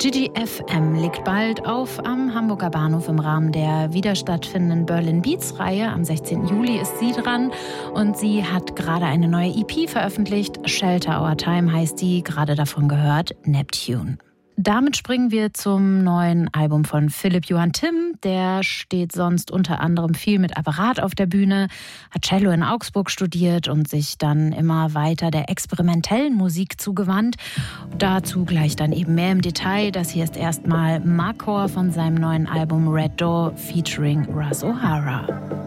Gigi FM legt bald auf am Hamburger Bahnhof im Rahmen der wieder stattfindenden Berlin Beats-Reihe. Am 16. Juli ist sie dran und sie hat gerade eine neue EP veröffentlicht. Shelter Our Time heißt die, gerade davon gehört, Neptune. Damit springen wir zum neuen Album von Philipp Johann Timm. Der steht sonst unter anderem viel mit Apparat auf der Bühne, hat Cello in Augsburg studiert und sich dann immer weiter der experimentellen Musik zugewandt. Dazu gleich dann eben mehr im Detail. Das hier ist erstmal Makor von seinem neuen Album Red Door featuring Russ O'Hara.